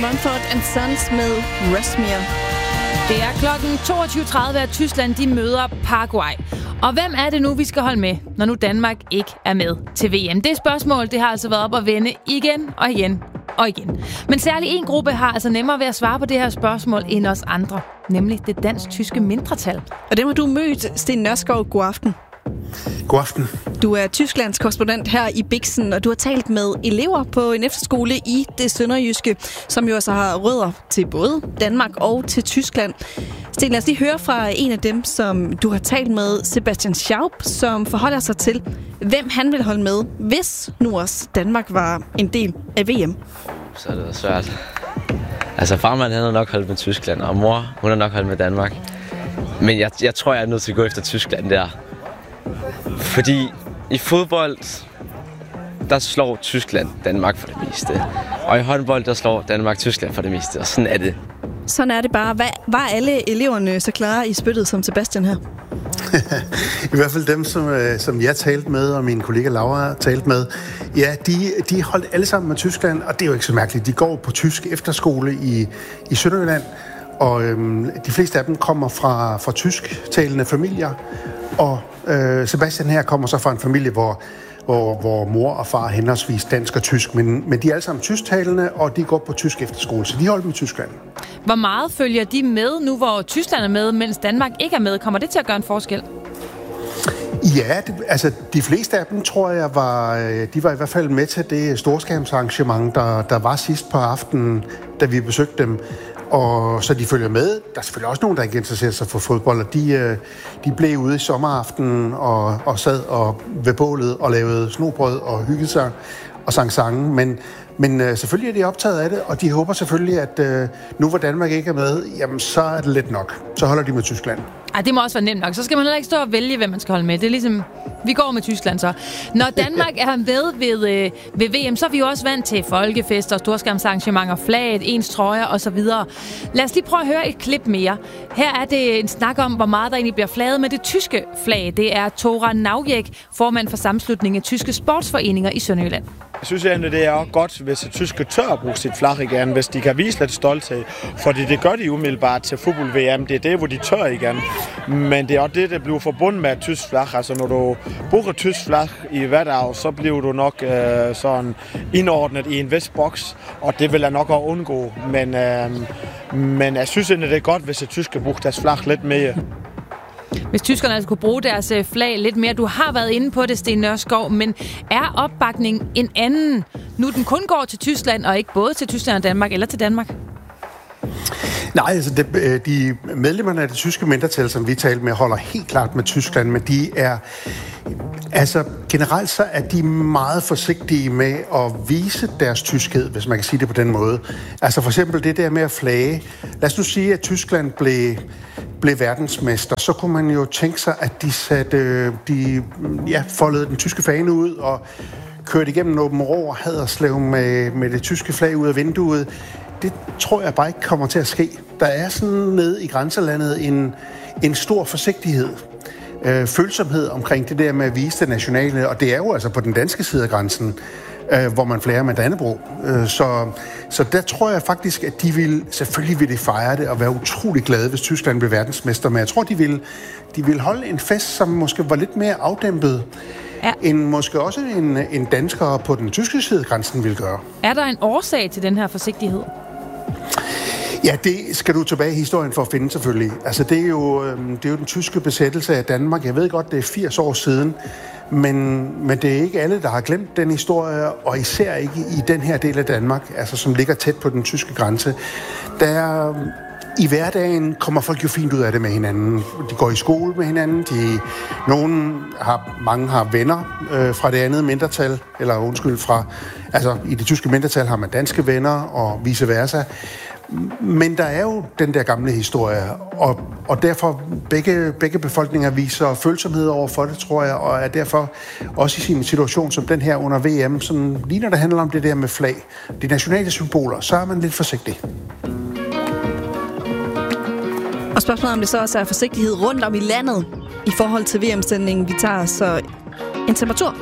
Mumford & Sons med Rasmir. Det er klokken 22.30, at Tyskland de møder Paraguay. Og hvem er det nu, vi skal holde med, når nu Danmark ikke er med til VM? Det spørgsmål, det har altså været op at vende igen og igen og igen. Men særlig en gruppe har altså nemmere ved at svare på det her spørgsmål end os andre. Nemlig det dansk-tyske mindretal. Og dem har du mødt, Sten Nørskov. God aften. God aften. Du er Tysklands korrespondent her i Bixen, og du har talt med elever på en efterskole i det sønderjyske, som jo altså har rødder til både Danmark og til Tyskland. Sten, lad os lige høre fra en af dem, som du har talt med, Sebastian Schaub, som forholder sig til, hvem han vil holde med, hvis nu også Danmark var en del af VM. Så er det svært. Altså farmand, han har nok holdt med Tyskland, og mor, hun har nok holdt med Danmark. Men jeg tror, jeg er nødt til at gå efter Tyskland der. Fordi i fodbold, der slår Tyskland Danmark for det meste. Og i håndbold, der slår Danmark Tyskland for det meste. Og sådan er det. Sådan er det bare. Var alle eleverne så klare i spyttet som Sebastian her? I hvert fald dem, som jeg talte med, og min kollega Laura talte med. Ja, de holdt alle sammen med Tyskland, og det er jo ikke så mærkeligt. De går på tysk efterskole i Sønderjylland, og de fleste af dem kommer fra tysktalende familier. Og Sebastian her kommer så fra en familie, hvor mor og far er henholdsvis dansk og tysk, men de er alle sammen tysktalende, og de går på tysk efterskole, så de holder med Tyskland. Hvor meget følger de med nu, hvor Tyskland er med, mens Danmark ikke er med? Kommer det til at gøre en forskel? Ja, de fleste af dem, tror jeg, de var i hvert fald med til det storskærmsarrangement, der var sidst på aftenen, da vi besøgte dem. Og så de følger med. Der er selvfølgelig også nogen, der ikke interesserer sig for fodbold, og de blev ude i sommeraftenen og sad ved bålet og lavede snobrød og hyggede sig og sang sange. Men selvfølgelig er de optaget af det, og de håber selvfølgelig, at nu hvor Danmark ikke er med, jamen så er det let nok. Så holder de med Tyskland. Ej, det må også være nemt nok. Så skal man heller ikke stå og vælge, hvem man skal holde med. Det er ligesom, vi går med Tyskland så. Når Danmark er med ved VM, så er vi jo også vant til folkefester, storskærmsarrangementer, flaget, ens trøjer osv. Lad os lige prøve at høre et klip mere. Her er det en snak om, hvor meget der egentlig bliver flaget med det tyske flag. Det er Tora Naujek, formand for sammenslutningen af tyske sportsforeninger i Sønderjylland. Jeg synes egentlig, det er godt, hvis de tyske tør at bruge sit flag igen, hvis de kan vise lidt stolthed. Fordi det gør de umiddelbart til fodbold-VM. Det er det, hvor de tør igen. Men det er også det, der bliver forbundet med et tysk flag. Altså, når du bruger et tysk flag i hverdag, så bliver du nok sådan indordnet i en vis boks. Og det vil jeg nok også undgå. Men jeg synes egentlig, det er godt, hvis de tyske bruger deres flag lidt mere. Hvis tyskerne altså kunne bruge deres flag lidt mere. Du har været inde på det, Sten Nørskov, men er opbakningen en anden, nu den kun går til Tyskland, og ikke både til Tyskland og Danmark, eller til Danmark? Nej, altså de medlemmerne af det tyske mindretal, som vi talte med, holder helt klart med Tyskland, men de er... Altså, generelt så er de meget forsigtige med at vise deres tyskhed, hvis man kan sige det på den måde. Altså for eksempel det der med at flage. Lad os nu sige, at Tyskland blev verdensmester. Så kunne man jo tænke sig, at de foldede den tyske fane ud og kørte igennem Åben Rå og Haderslev med det tyske flag ud af vinduet. Det tror jeg bare ikke kommer til at ske. Der er sådan nede i grænselandet en stor forsigtighed. Følsomhed omkring det der med at vise det nationale, og det er jo altså på den danske side af grænsen, hvor man flager med Dannebrog. Så der tror jeg faktisk, at selvfølgelig vil de fejre det og være utrolig glade, hvis Tyskland blev verdensmester, men jeg tror, de vil holde en fest, som måske var lidt mere afdæmpet, end måske også en dansker på den tyske side af grænsen vil gøre. Er der en årsag til den her forsigtighed? Ja, det skal du tilbage i historien for at finde selvfølgelig. Altså det er jo den tyske besættelse af Danmark. Jeg ved godt, det er 80 år siden, men det er ikke alle, der har glemt den historie, og især ikke i den her del af Danmark, altså som ligger tæt på den tyske grænse. I hverdagen kommer folk jo fint ud af det med hinanden. De går i skole med hinanden. Mange har venner fra det andet mindretal, altså i det tyske mindretal har man danske venner og vice versa. Men der er jo den der gamle historie, og derfor begge befolkninger viser følsomhed over for det, tror jeg, og er derfor også i sin situation som den her under VM, som lige når det handler om det der med flag, de nationale symboler, så er man lidt forsigtig. Og spørgsmålet om det så også er forsigtighed rundt om i landet i forhold til VM-sendingen. Vi tager så en temperatur